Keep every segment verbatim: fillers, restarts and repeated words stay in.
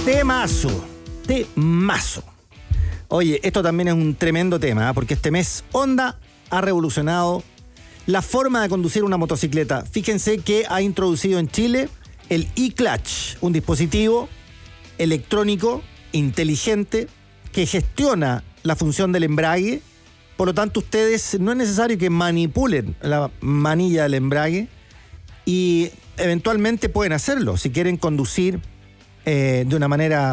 Temazo, temazo. Oye, esto también es un tremendo tema, ¿eh? Porque este mes Honda ha revolucionado la forma de conducir una motocicleta. Fíjense que ha introducido en Chile el e-clutch, un dispositivo electrónico inteligente que gestiona la función del embrague. Por lo tanto, ustedes no es necesario que manipulen la manilla del embrague y eventualmente pueden hacerlo si quieren conducir eh, de una manera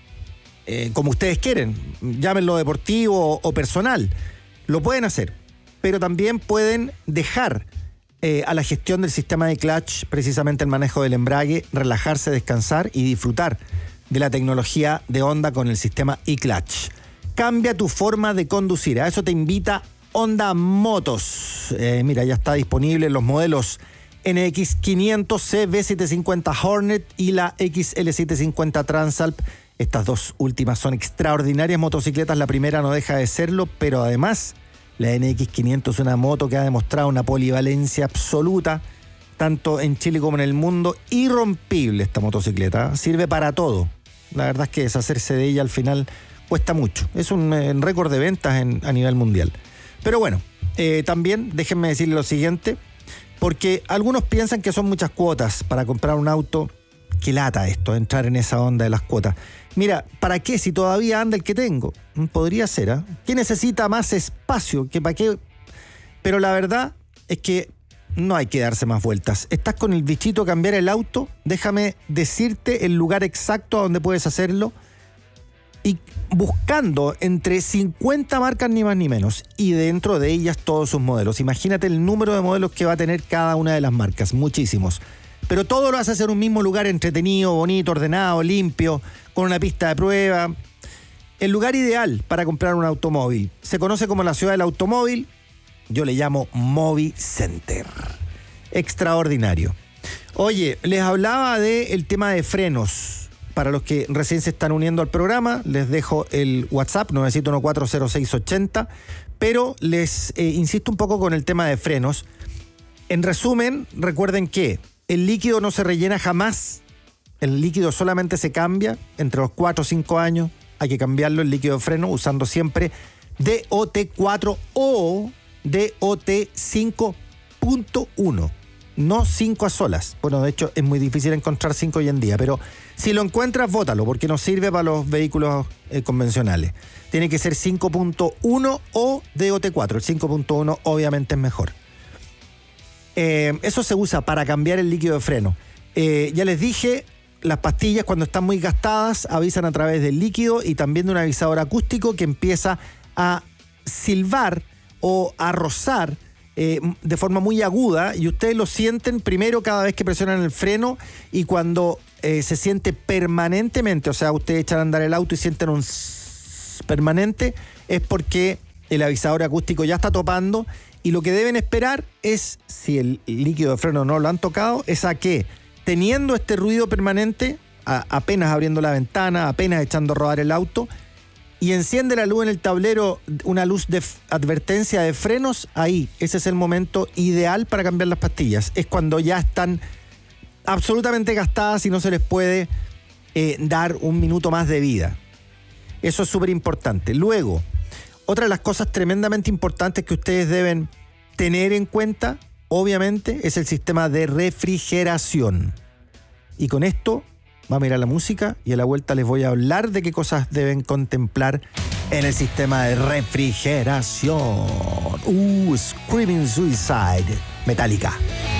eh, como ustedes quieren, llámenlo deportivo o personal. Lo pueden hacer, pero también pueden dejar eh, a la gestión del sistema de clutch, precisamente el manejo del embrague, relajarse, descansar y disfrutar de la tecnología de Honda con el sistema e-clutch. Cambia tu forma de conducir. A eso te invita Honda Motos. Eh, mira, ya está disponible en los modelos N X quinientos C, V setecientos cincuenta Hornet y la X L setecientos cincuenta Transalp. Estas dos últimas son extraordinarias motocicletas. La primera no deja de serlo, pero además la N X quinientos es una moto que ha demostrado una polivalencia absoluta, tanto en Chile como en el mundo. Irrompible esta motocicleta, sirve para todo. La verdad es que deshacerse de ella al final cuesta mucho. Es un eh, récord de ventas en, a nivel mundial. Pero bueno, eh, también déjenme decirle lo siguiente, porque algunos piensan que son muchas cuotas para comprar un auto. Qué lata esto, entrar en esa onda de las cuotas. Mira, ¿para qué si todavía anda el que tengo? Podría ser, ¿eh? ¿Qué necesita más espacio? ¿Qué para qué? Pero la verdad es que no hay que darse más vueltas. Estás con el bichito cambiar el auto, déjame decirte el lugar exacto a donde puedes hacerlo y buscando entre cincuenta marcas ni más ni menos y dentro de ellas todos sus modelos. Imagínate el número de modelos que va a tener cada una de las marcas, muchísimos. Pero todo lo hace en un mismo lugar entretenido, bonito, ordenado, limpio, con una pista de prueba. El lugar ideal para comprar un automóvil. Se conoce como la ciudad del automóvil. Yo le llamo Movi Center. Extraordinario. Oye, les hablaba del tema de frenos. Para los que recién se están uniendo al programa, les dejo el WhatsApp nueve siete uno cuatro cero seis ocho cero, pero les eh, insisto un poco con el tema de frenos. En resumen, recuerden que el líquido no se rellena jamás, el líquido solamente se cambia entre los cuatro o cinco años. Hay que cambiarlo, el líquido de freno, usando siempre D O T cuatro o D O T cinco punto uno. No cinco a solas. Bueno, de hecho es muy difícil encontrar cinco hoy en día, pero si lo encuentras, bótalo, porque no sirve para los vehículos eh, convencionales. Tiene que ser cinco punto uno o D O T cuatro. El cinco punto uno obviamente es mejor. Eh, eso se usa para cambiar el líquido de freno. Eh, ya les dije, las pastillas cuando están muy gastadas avisan a través del líquido y también de un avisador acústico que empieza a silbar o a rozar Eh, de forma muy aguda, y ustedes lo sienten primero cada vez que presionan el freno y cuando eh, se siente permanentemente, o sea, ustedes echan a andar el auto y sienten un sss permanente, es porque el avisador acústico ya está topando, y lo que deben esperar es, si el líquido de freno no lo han tocado, es a que, teniendo este ruido permanente, a, apenas abriendo la ventana, apenas echando a rodar el auto, y enciende la luz en el tablero, una luz de advertencia de frenos, ahí, ese es el momento ideal para cambiar las pastillas. Es cuando ya están absolutamente gastadas y no se les puede eh, dar un minuto más de vida. Eso es súper importante. Luego, otra de las cosas tremendamente importantes que ustedes deben tener en cuenta, obviamente, es el sistema de refrigeración. Y con esto vamos a ir a la música y a la vuelta les voy a hablar de qué cosas deben contemplar en el sistema de refrigeración. Uh, Screaming Suicide, Metallica.